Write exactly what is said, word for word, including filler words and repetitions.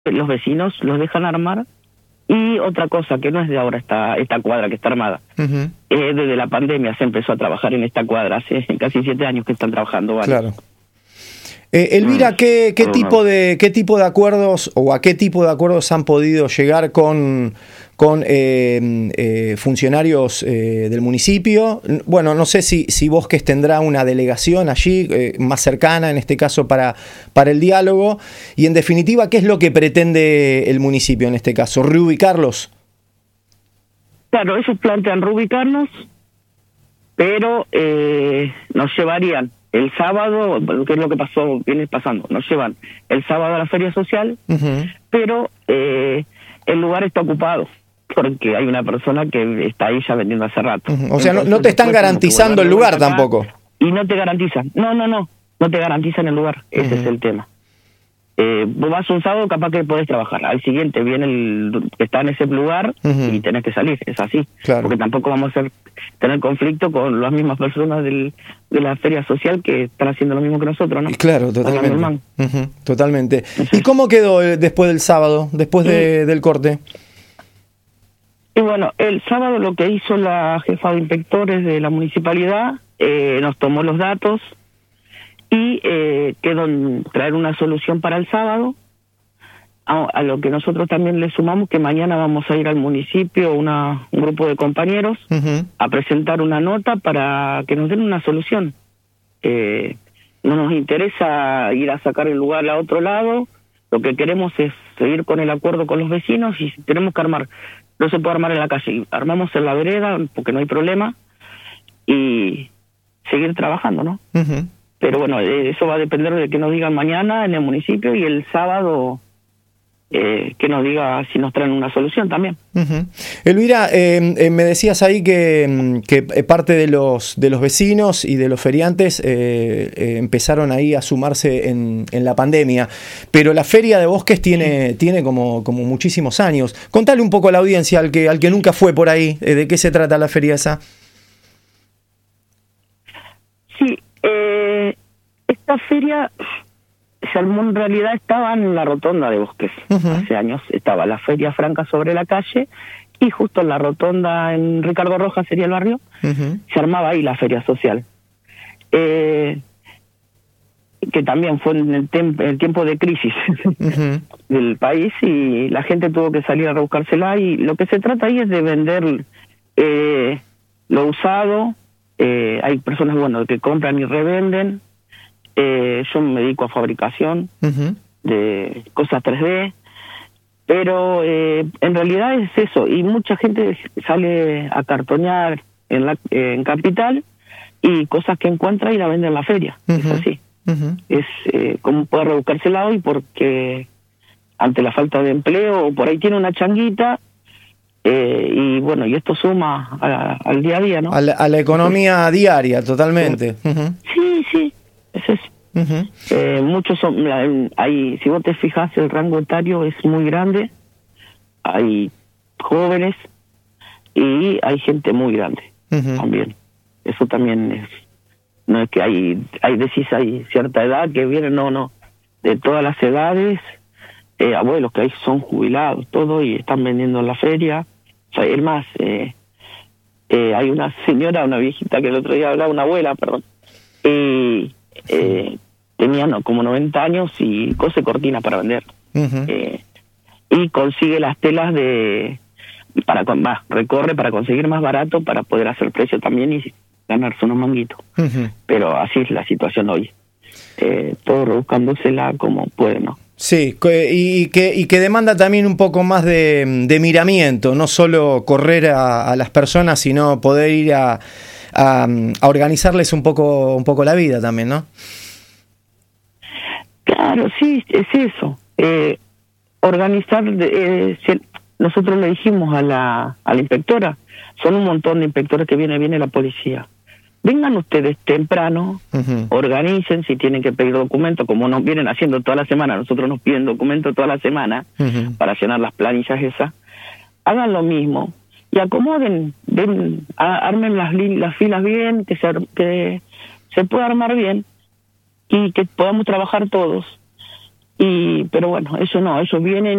los vecinos los dejan armar. Y otra cosa, que no es de ahora esta, esta cuadra que está armada. Uh-huh. eh, desde la pandemia se empezó a trabajar en esta cuadra, hace casi siete años que están trabajando. ¿Vale? Claro. Eh, Elvira, ¿qué, qué, tipo de, ¿qué tipo de acuerdos o a qué tipo de acuerdos han podido llegar con, con eh, eh, funcionarios eh, del municipio? Bueno, no sé si, si Bosques tendrá una delegación allí eh, más cercana, en este caso, para, para el diálogo. Y, en definitiva, ¿qué es lo que pretende el municipio en este caso? ¿Reubicarlos? Claro, ellos plantean reubicarnos, pero eh, nos llevarían el sábado, que es lo que pasó, viene pasando, nos llevan el sábado a la feria social, uh-huh. pero eh, el lugar está ocupado, porque hay una persona que está ahí ya vendiendo hace rato. Uh-huh. O sea, no, no te están garantizando el lugar tampoco. Y no te garantizan, no, no, no, no te garantizan el lugar, ese uh-huh. es el tema. Eh, vos vas un sábado, capaz que podés trabajar. Al siguiente viene el que está en ese lugar uh-huh. y tenés que salir, es así. Claro. Porque tampoco vamos a hacer, tener conflicto con las mismas personas del, de la feria social que están haciendo lo mismo que nosotros, ¿no? Claro, totalmente. Uh-huh. Totalmente. Entonces, ¿y cómo quedó después del sábado, después de, del corte? Y bueno, el sábado lo que hizo la jefa de inspectores de la municipalidad, eh, nos tomó los datos y eh, quedó en traer una solución para el sábado, a, a lo que nosotros también le sumamos que mañana vamos a ir al municipio, una, un grupo de compañeros, uh-huh. a presentar una nota para que nos den una solución. Eh, no nos interesa ir a sacar el lugar a otro lado, lo que queremos es seguir con el acuerdo con los vecinos y si tenemos que armar, no se puede armar en la calle, armamos en la vereda porque no hay problema y seguir trabajando, ¿no? Uh-huh. Pero bueno, eso va a depender de que nos digan mañana en el municipio y el sábado eh, que nos diga si nos traen una solución también. Uh-huh. Elvira, eh, eh, me decías ahí que, que parte de los de los vecinos y de los feriantes eh, eh, empezaron ahí a sumarse en, en la pandemia, pero la Feria de Bosques tiene, sí. tiene como, como muchísimos años. Contale un poco a la audiencia, al que, al que nunca fue por ahí, eh, ¿de qué se trata la feria esa? Sí, eh, esta feria se armó, en realidad estaba en la rotonda de Bosques. Uh-huh. Hace años estaba la Feria Franca sobre la calle y justo en la rotonda en Ricardo Rojas sería el barrio, uh-huh. se armaba ahí la feria social. Eh, que también fue en el, tem- el tiempo de crisis uh-huh. del país y la gente tuvo que salir a rebuscársela y lo que se trata ahí es de vender eh, lo usado. Eh, hay personas, bueno, que compran y revenden. Eh, yo me dedico a fabricación uh-huh. de cosas tres D, pero eh, en realidad es eso. Y mucha gente sale a cartonear en la en Capital y cosas que encuentra y la vende en la feria. Uh-huh. Es así. Uh-huh. Es eh, como poder rebuscársela hoy porque ante la falta de empleo, por ahí tiene una changuita. Eh, y bueno, y esto suma a, al día a día, ¿no? A la, a la economía sí. diaria, totalmente. Sí, uh-huh. sí, sí, es eso. Uh-huh. Eh, muchos son, hay, si vos te fijas, el rango etario es muy grande. Hay jóvenes y hay gente muy grande uh-huh. también. Eso también es, no es que hay, hay decís, hay cierta edad que viene, no, no, de todas las edades. Eh, abuelos que ahí son jubilados, todo, y están vendiendo en la feria. O sea, es más, eh, eh, hay una señora, una viejita que el otro día hablaba, una abuela, perdón, y eh, tenía no, como noventa años y cose cortina para vender. Uh-huh. Eh, y consigue las telas de, para más, recorre para conseguir más barato, para poder hacer precio también y ganarse unos manguitos. Uh-huh. Pero así es la situación hoy. Eh, todo buscándosela como puede, ¿no? Sí, y que, y que demanda también un poco más de, de miramiento, no solo correr a, a las personas, sino poder ir a, a, a organizarles un poco, un poco la vida también, ¿no? Claro, sí, es eso. Eh, organizar, eh, nosotros le dijimos a la, a la inspectora, son un montón de inspectores que viene, viene la policía. Vengan ustedes temprano, uh-huh. organicen si tienen que pedir documentos, como nos vienen haciendo toda la semana, nosotros nos piden documentos toda la semana uh-huh. para llenar las planillas esas, hagan lo mismo y acomoden, ven, a, armen las, las filas bien, que se, que se pueda armar bien y que podamos trabajar todos. Y pero bueno, eso no, ellos vienen